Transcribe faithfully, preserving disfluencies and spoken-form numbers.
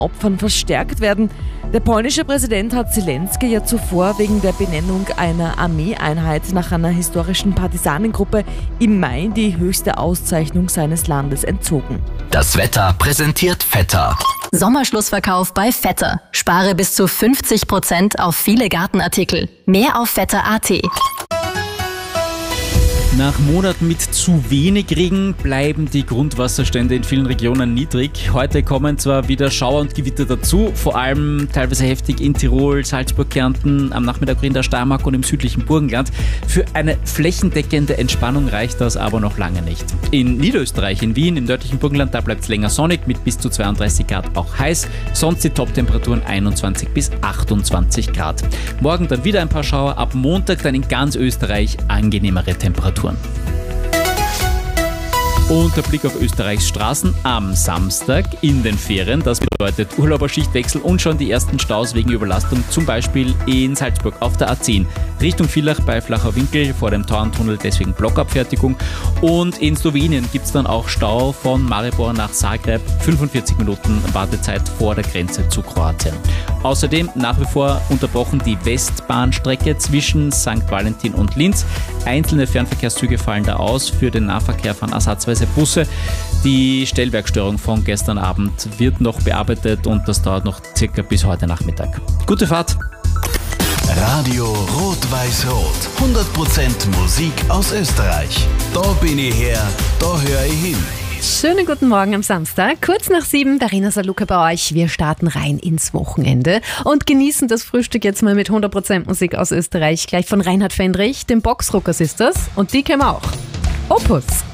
Opfern verstärkt werden. Der polnische Präsident hat Zelensky ja zuvor wegen der Benennung einer Armeeeinheit nach einer historischen Partisanengruppe im Mai die höchste Auszeichnung seines Landes entzogen. Das Wetter präsentiert Vetter. Sommerschlussverkauf bei Vetter. Spare bis zu fünfzig Prozent auf viele Gartenartikel. Mehr auf vetter punkt at. Nach Monaten mit zu wenig Regen bleiben die Grundwasserstände in vielen Regionen niedrig. Heute kommen zwar wieder Schauer und Gewitter dazu, vor allem teilweise heftig in Tirol, Salzburg, Kärnten, am Nachmittag in der Steiermark und im südlichen Burgenland. Für eine flächendeckende Entspannung reicht das aber noch lange nicht. In Niederösterreich, in Wien, im nördlichen Burgenland, da bleibt es länger sonnig mit bis zu zweiunddreißig Grad auch heiß. Sonst die Top-Temperaturen einundzwanzig bis achtundzwanzig Grad. Morgen dann wieder ein paar Schauer, ab Montag dann in ganz Österreich angenehmere Temperaturen. Und der Blick auf Österreichs Straßen am Samstag in den Ferien. Das bedeutet Urlauber, Schichtwechsel und schon die ersten Staus wegen Überlastung, zum Beispiel in Salzburg auf der A zehn. Richtung Villach bei Flacher Winkel vor dem Tauerntunnel, deswegen Blockabfertigung. Und in Slowenien gibt es dann auch Stau von Maribor nach Zagreb. fünfundvierzig Minuten Wartezeit vor der Grenze zu Kroatien. Außerdem nach wie vor unterbrochen die Westbahnstrecke zwischen Sankt Valentin und Linz. Einzelne Fernverkehrszüge fallen da aus. Für den Nahverkehr fahren ersatzweise Busse. Die Stellwerkstörung von gestern Abend wird noch bearbeitet und das dauert noch circa bis heute Nachmittag. Gute Fahrt! Radio Rot-Weiß-Rot. hundert Prozent Musik aus Österreich. Da bin ich her, da höre ich hin. Schönen guten Morgen am Samstag, kurz nach sieben, Verena Saluka bei euch. Wir starten rein ins Wochenende und genießen das Frühstück jetzt mal mit hundert Prozent Musik aus Österreich. Gleich von Reinhard Fendrich, den Boxrocker Sisters, und die kennen wir auch. Opus.